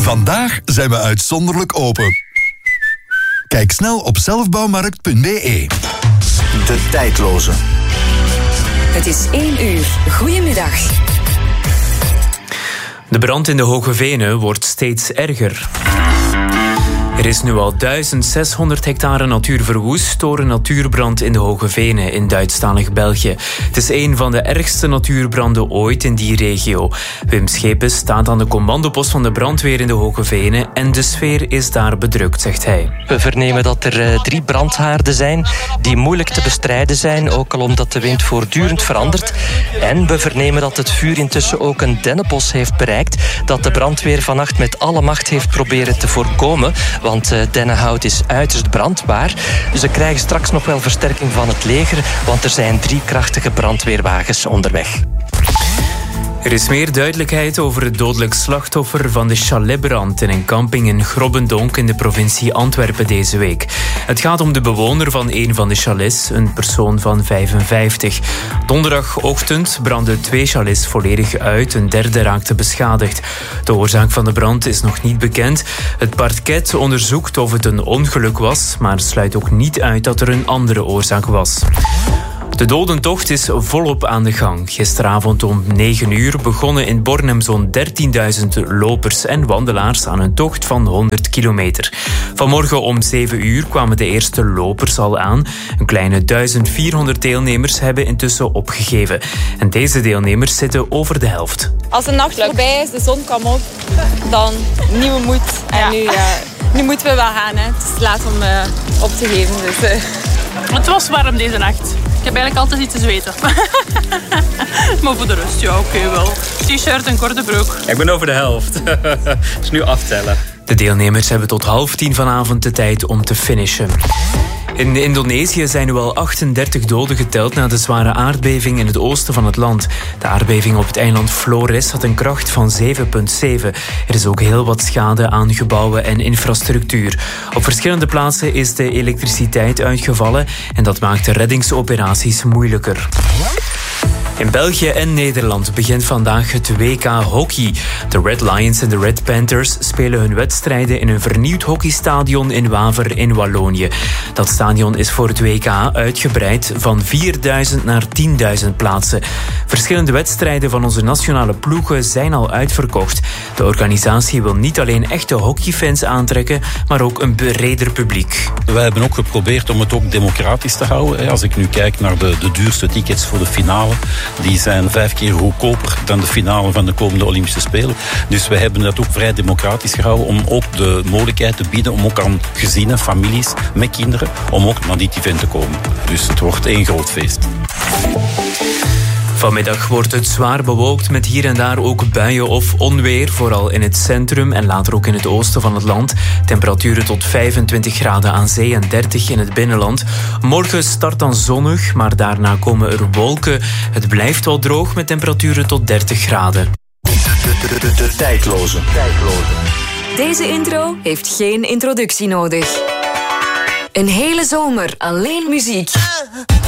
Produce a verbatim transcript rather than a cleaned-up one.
Vandaag zijn we uitzonderlijk open. Kijk snel op zelfbouwmarkt punt b e. De tijdloze. Het is één uur. Goedemiddag. De brand in de Hoge Venen wordt steeds erger. Er is nu al duizend zeshonderd hectare natuur verwoest door een natuurbrand in de Hoge Venen in Duitsstalig België. Het is een van de ergste natuurbranden ooit in die regio. Wim Schepens staat aan de commandopost van de brandweer in de Hoge Venen en de sfeer is daar bedrukt, zegt hij. We vernemen dat er uh, drie brandhaarden zijn die moeilijk te bestrijden zijn, ook al omdat de wind voortdurend verandert. En we vernemen dat het vuur intussen ook een dennenbos heeft bereikt, dat de brandweer vannacht met alle macht heeft proberen te voorkomen. Want uh, dennenhout is uiterst brandbaar. Dus ze krijgen straks nog wel versterking van het leger, want er zijn drie krachtige brandweerwagens onderweg. Er is meer duidelijkheid over het dodelijk slachtoffer van de chaletbrand in een camping in Grobbendonk in de provincie Antwerpen deze week. Het gaat om de bewoner van een van de chalets, een persoon van vijfenvijftig. Donderdagochtend brandden twee chalets volledig uit, een derde raakte beschadigd. De oorzaak van de brand is nog niet bekend. Het parket onderzoekt of het een ongeluk was, maar sluit ook niet uit dat er een andere oorzaak was. De dodentocht is volop aan de gang. Gisteravond om negen uur begonnen in Bornem zo'n dertienduizend lopers en wandelaars aan een tocht van honderd kilometer. Vanmorgen om zeven uur kwamen de eerste lopers al aan. Een kleine duizend vierhonderd deelnemers hebben intussen opgegeven. En deze deelnemers zitten over de helft. Als de nacht voorbij is, de zon kwam op, dan nieuwe moed. En ja. nu, uh, nu moeten we wel gaan. Hè. Het is laat om uh, op te geven. Dus, uh. Het was warm deze nacht. Ik heb eigenlijk altijd iets te zweten. Maar voor de rest, ja, oké okay, wel. T-shirt en korte broek. Ik ben over de helft. Dus nu aftellen. De deelnemers hebben tot half tien vanavond de tijd om te finishen. In Indonesië zijn nu al achtendertig doden geteld na de zware aardbeving in het oosten van het land. De aardbeving op het eiland Flores had een kracht van zeven komma zeven. Er is ook heel wat schade aan gebouwen en infrastructuur. Op verschillende plaatsen is de elektriciteit uitgevallen en dat maakt de reddingsoperaties moeilijker. In België en Nederland begint vandaag het W K hockey. De Red Lions en de Red Panthers spelen hun wedstrijden in een vernieuwd hockeystadion in Waver in Wallonië. Dat stadion is voor het W K uitgebreid van vierduizend naar tienduizend plaatsen. Verschillende wedstrijden van onze nationale ploegen zijn al uitverkocht. De organisatie wil niet alleen echte hockeyfans aantrekken, maar ook een breder publiek. Wij hebben ook geprobeerd om het ook democratisch te houden. Als ik nu kijk naar de, de duurste tickets voor de finale, die zijn vijf keer goedkoper dan de finale van de komende Olympische Spelen. Dus we hebben dat ook vrij democratisch gehouden om ook de mogelijkheid te bieden om ook aan gezinnen, families met kinderen, om ook naar dit event te komen. Dus het wordt één groot feest. Vanmiddag wordt het zwaar bewolkt met hier en daar ook buien of onweer. Vooral in het centrum en later ook in het oosten van het land. Temperaturen tot vijfentwintig graden aan zee en dertig in het binnenland. Morgen start dan zonnig, maar daarna komen er wolken. Het blijft wel droog met temperaturen tot dertig graden. De, de, de, de, de tijdloze. tijdloze. Deze intro heeft geen introductie nodig. Een hele zomer alleen muziek.